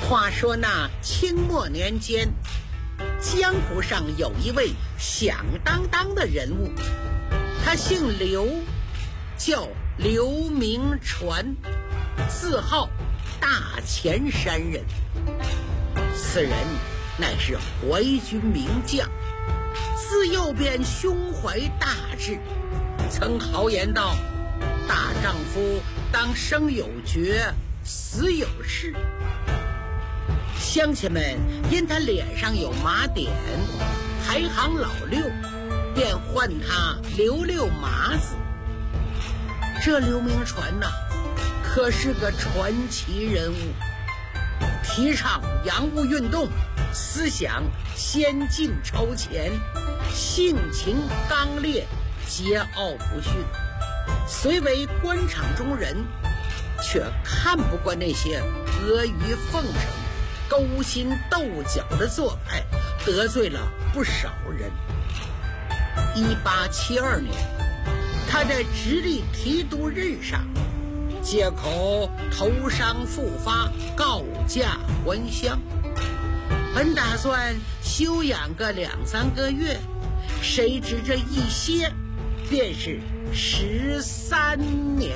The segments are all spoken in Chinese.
话说那清末年间，江湖上有一位响当当的人物，他姓刘，叫刘铭传，自号大前山人。此人乃是淮军名将，自幼便胸怀大志，曾豪言道：大丈夫当生有决，死有事。乡亲们因他脸上有麻点，排行老六，便唤他刘六麻子。这刘铭传可是个传奇人物，提倡洋务运动，思想先进超前，性情刚烈，桀骜不驯。虽为官场中人，却看不惯那些阿谀奉承、勾心斗角的做派，得罪了不少人。1872年，他在直隶提督任上，借口头伤复发，告假还乡。本打算休养个2-3个月，谁知这一歇便是13年。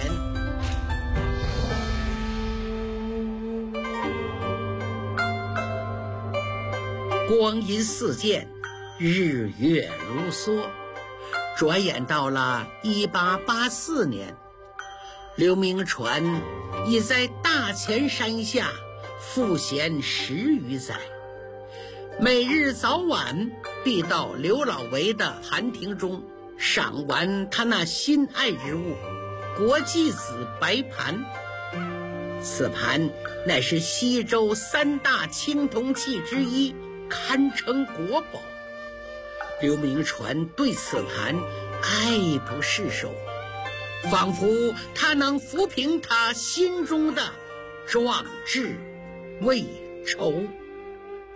光阴似箭，日月如梭，转眼到了1884年，刘铭传已在大前山下赋闲10余载，每日早晚必到刘老维的盘亭中赏玩他那心爱之物国际子白盘。此盘乃是西周3大青铜器之一，堪称国宝。刘铭传对此盘爱不释手，仿佛它能抚平他心中的壮志未酬。